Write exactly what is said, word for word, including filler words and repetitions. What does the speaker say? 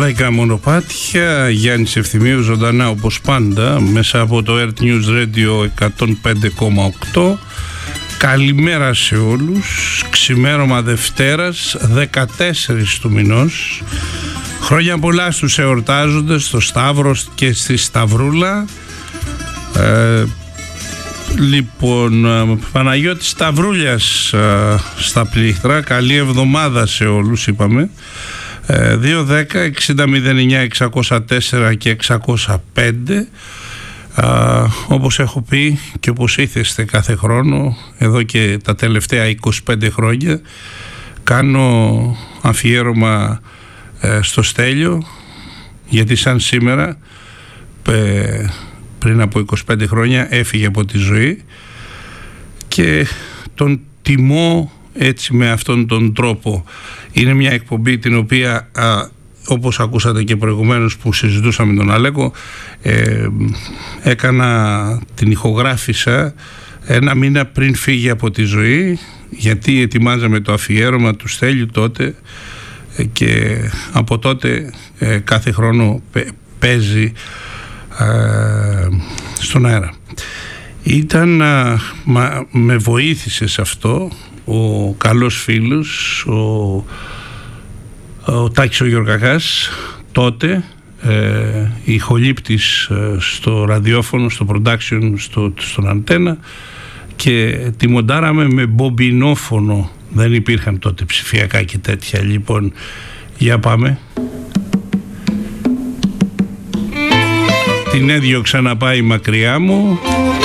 Λαϊκά μονοπάτια, Γιάννης Ευθυμίου ζωντανά όπως πάντα μέσα από το Earth News Radio εκατόν πέντε κόμμα οκτώ. Καλημέρα σε όλους. Ξημέρωμα Δευτέρας δεκατέσσερις του μηνός. Χρόνια πολλά στους εορτάζοντες, στο Σταύρος και στη Σταυρούλα. ε, Λοιπόν, Παναγιώτης Σταυρούλιας στα πλήκτρα. Καλή εβδομάδα σε όλους είπαμε. Δύο δέκα εξήντα μηδέν εννιά εξακόσια τέσσερα και εξακόσια πέντε. Α, όπως έχω πει και όπως ήθεστε κάθε χρόνο εδώ και τα τελευταία είκοσι πέντε χρόνια, κάνω αφιέρωμα ε, στο Στέλιο, γιατί σαν σήμερα ε, πριν από είκοσι πέντε χρόνια έφυγε από τη ζωή και τον τιμώ έτσι με αυτόν τον τρόπο. Είναι μια εκπομπή την οποία α, όπως ακούσατε και προηγουμένως που συζητούσαμε με τον Αλέκο, ε, έκανα την ηχογράφησα ένα μήνα πριν φύγει από τη ζωή, γιατί ετοιμάζαμε το αφιέρωμα του Στέλιου τότε ε, και από τότε ε, κάθε χρόνο παίζει ε, στον αέρα. Ήταν, α, μα, με βοήθησε σε αυτό ο καλός φίλος, ο, ο Τάκης ο Γεωργακάς, τότε ε, ηχολήπτης ε, στο ραδιόφωνο, στο production, στο, στον αντένα, και τη μοντάραμε με μπομπινόφωνο. Δεν υπήρχαν τότε ψηφιακά και τέτοια. Λοιπόν, για πάμε. Την έδιωξα να πάει μακριά μου.